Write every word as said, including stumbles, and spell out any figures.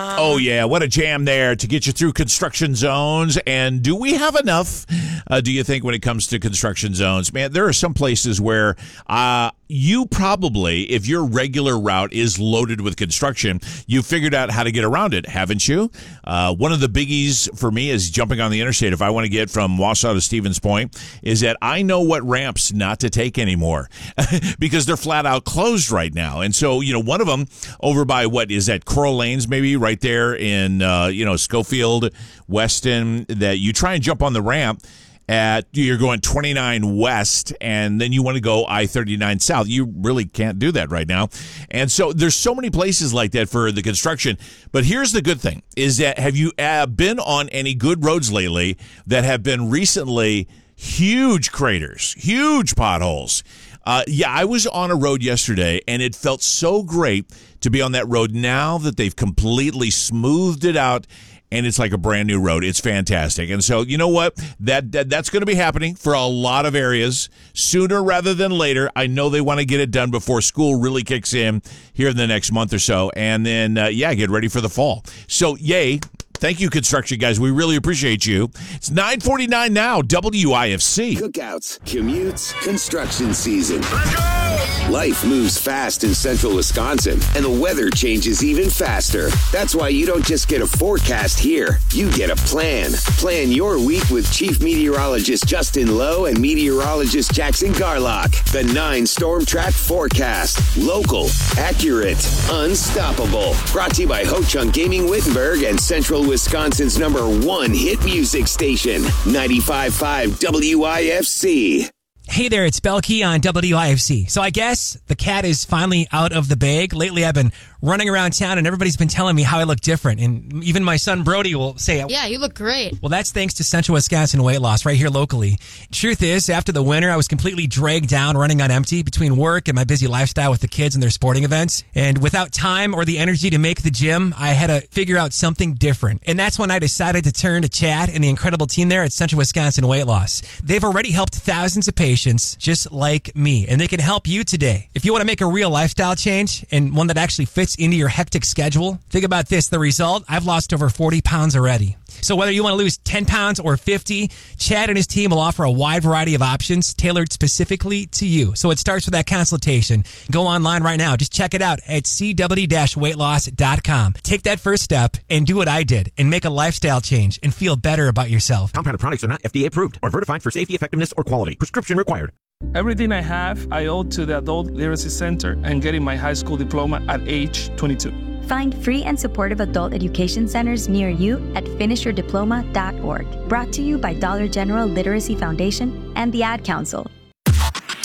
Oh, yeah. What a jam there to get you through construction zones. And do we have enough, uh, do you think, when it comes to construction zones? Man, there are some places where uh, you probably, if your regular route is loaded with construction, you figured out how to get around it, haven't you? Uh, one of the biggies for me is jumping on the interstate. If I want to get from Wausau to Stevens Point, is that I know what ramps not to take anymore because they're flat out closed right now. And so, you know, one of them over by what is that Coral Lanes, maybe right there in, uh, you know, Schofield, Weston, that you try and jump on the ramp at, you're going twenty-nine west and then you want to go I thirty-nine south. You really can't do that right now. And so there's so many places like that for the construction. But here's the good thing is that have you uh, been on any good roads lately that have been recently huge craters, huge potholes? Uh, yeah, I was on a road yesterday, and it felt so great to be on that road now that they've completely smoothed it out, and it's like a brand new road. It's fantastic. And so, you know what? That, that That's going to be happening for a lot of areas sooner rather than later. I know they want to get it done before school really kicks in here in the next month or so. And then, uh, yeah, get ready for the fall. So, yay. Thank you, construction guys. We really appreciate you. It's nine forty-nine now, W I F C. Cookouts, commutes, construction season. Let's go! Life moves fast in central Wisconsin, and the weather changes even faster. That's why you don't just get a forecast here. You get a plan. Plan your week with Chief Meteorologist Justin Lowe and Meteorologist Jackson Garlock. The nine Storm Track Forecast. Local, accurate, unstoppable. Brought to you by Ho Chunk Gaming Wittenberg and Central Wisconsin's number one hit music station, ninety-five point five W I F C. Hey there, it's Belkey on W I F C. So I guess the cat is finally out of the bag. Lately I've been running around town and everybody's been telling me how I look different. And even my son Brody will say, yeah, you look great. Well, that's thanks to Central Wisconsin Weight Loss right here locally. Truth is, after the winter, I was completely dragged down running on empty between work and my busy lifestyle with the kids and their sporting events. And without time or the energy to make the gym, I had to figure out something different. And that's when I decided to turn to Chad and the incredible team there at Central Wisconsin Weight Loss. They've already helped thousands of patients just like me, and they can help you today. If you want to make a real lifestyle change and one that actually fits into your hectic schedule, think about this. The result, I've lost over forty pounds already. So whether you want to lose ten pounds or fifty, Chad and his team will offer a wide variety of options tailored specifically to you. So it starts with that consultation. Go online right now. Just check it out at c w weight loss dot com. Take that first step and do what I did and make a lifestyle change and feel better about yourself. Compounded products are not F D A approved or certified for safety, effectiveness, or quality. Prescription required. Everything I have, I owe to the Adult Literacy Center and getting my high school diploma at age twenty-two. Find free and supportive adult education centers near you at finish your diploma dot org. Brought to you by Dollar General Literacy Foundation and the Ad Council.